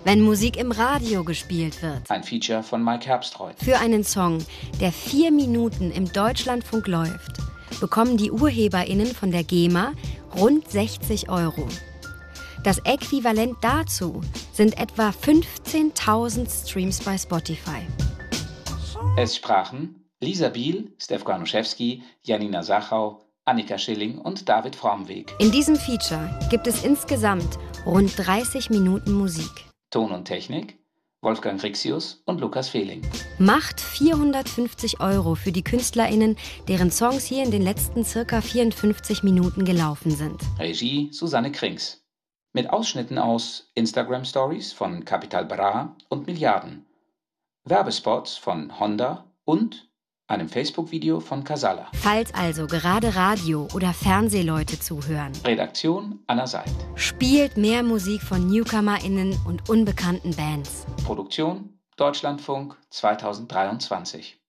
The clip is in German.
wenn Musik im Radio gespielt wird. Ein Feature von Mike Herbstreuth. Für einen Song, der 4 Minuten im Deutschlandfunk läuft, bekommen die UrheberInnen von der GEMA rund 60 €. Das Äquivalent dazu sind etwa 15.000 Streams bei Spotify. Es sprachen Lisa Biel, Stef Granuszewski, Janina Sachau, Annika Schilling und David Fromweg. In diesem Feature gibt es insgesamt rund 30 Minuten Musik. Ton und Technik Wolfgang Rixius und Lukas Fehling. Macht 450 € für die KünstlerInnen, deren Songs hier in den letzten circa 54 Minuten gelaufen sind. Regie Susanne Krings. Mit Ausschnitten aus Instagram Stories von Capital Bra und Milliarden. Werbespots von Honda und einem Facebook-Video von Casala. Falls also gerade Radio- oder Fernsehleute zuhören. Redaktion Anna Seid. Spielt mehr Musik von NewcomerInnen und unbekannten Bands. Produktion Deutschlandfunk 2023.